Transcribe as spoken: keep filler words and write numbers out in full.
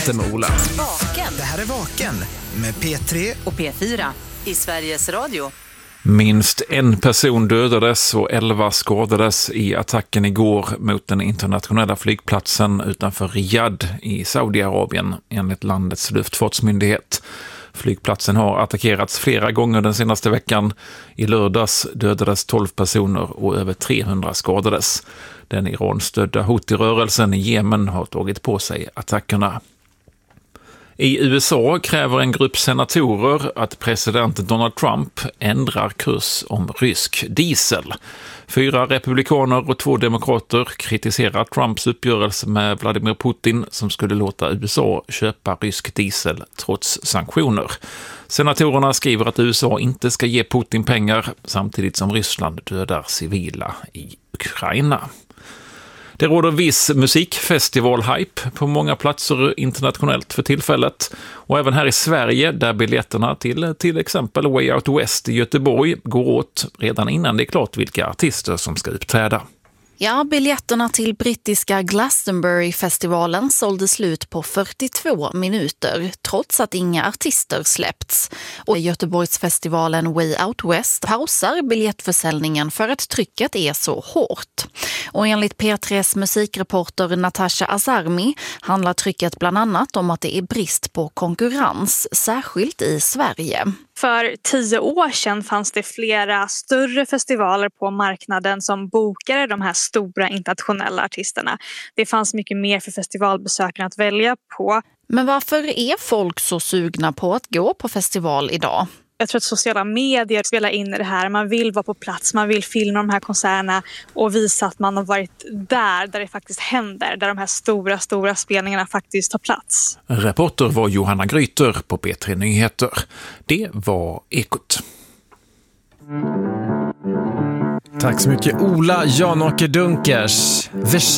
inte med Ola. Vaken. Det här är Vaken med P tre Och P fyra i Sveriges Radio. Minst en person dödades och elva skadades i attacken igår mot den internationella flygplatsen utanför Riyadh i Saudiarabien, enligt landets luftfartsmyndighet. Flygplatsen har attackerats flera gånger den senaste veckan. I lördags dödades tolv personer och över trehundra skadades. Den Iran-stödda Houthi-rörelsen i Jemen har tagit på sig attackerna. I U S A kräver en grupp senatorer att president Donald Trump ändrar kurs om rysk diesel. Fyra republikaner och två demokrater kritiserar Trumps uppgörelse med Vladimir Putin som skulle låta U S A köpa rysk diesel trots sanktioner. Senatorerna skriver att U S A inte ska ge Putin pengar samtidigt som Ryssland dödar civila i Ukraina. Det råder viss musikfestival-hype på många platser internationellt för tillfället. Och även här i Sverige, där biljetterna till till exempel Way Out West i Göteborg går åt redan innan det är klart vilka artister som ska uppträda. Ja, biljetterna till brittiska Glastonbury-festivalen sålde slut på fyrtiotvå minuter, trots att inga artister släppts. Och Göteborgsfestivalen Way Out West pausar biljettförsäljningen för att trycket är så hårt. Och enligt P tre:s musikreporter Natasha Azarmi handlar trycket bland annat om att det är brist på konkurrens, särskilt i Sverige. För tio år sedan fanns det flera större festivaler på marknaden som bokade de här stora internationella artisterna. Det fanns mycket mer för festivalbesökarna att välja på. Men varför är folk så sugna på att gå på festival idag? Jag tror att sociala medier spelar in i det här. Man vill vara på plats, man vill filma de här konserterna och visa att man har varit där, där det faktiskt händer. Där de här stora, stora spelningarna faktiskt tar plats. Reporter var Johanna Gryter på P tre Nyheter. Det var Ekot. Tack så mycket Ola Janåker Dunkers.